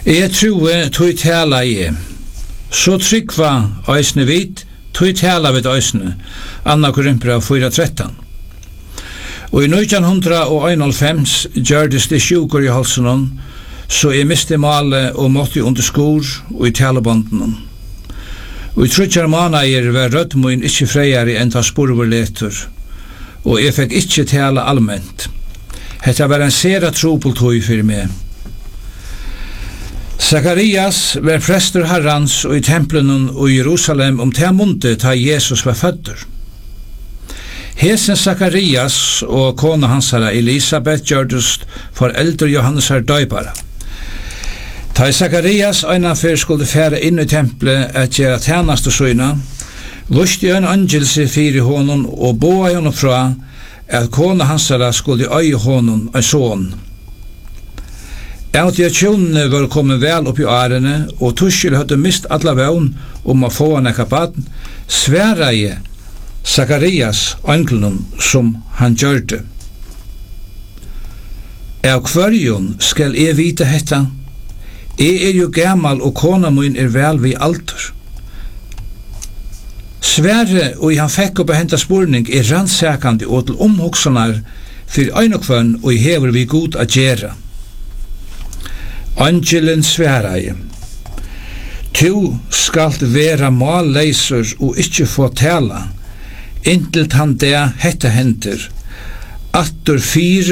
Jeg tror tog tala jeg. Så tryggva øysene vid, tog tala vid øysene. Anna Korinthbrev 4:13. Og i 1991 gjørdes det sjukur i halsen, så jeg miste malet og måtte under skor og i talebånden. Og i 3 måneder var rødmoen ikke freiere enn ta sporverleter, og jeg fikk ikke tale allment. Hetta var en sera trobultøy for meg. Sakarias var prester Herrans og i tempelen og i Jerusalem til mundet ta Jesus var fødder. Hesen Sakarias og kona hansara Elisabeth gjørdest for eldre Johannes døybara. Ta Sakarias einanfyr skulle fære inn i tempelet at gjøre tjeneste søyna, lusti en angelse fyrir honom og boa honom fra at kona hansara skulle øye honom en son. Autiotionene var kommet vel opp i årene, og Tuschel hadde mist alla vevn å få han ekka baden, sværa jeg Sakarias angelen som han gjørte. Av hverjon skal jeg vite hetta? Jeg jo gammal og kona min vel vi alder. Svære og han fikk opp henta spurning rannsakande og til omhoksanar for øynokvann og hever vi god a gjera. Angelen sværaje. Tu skalt vera malleiser og ikkje få tala, inntil han det hetta henter, attur 4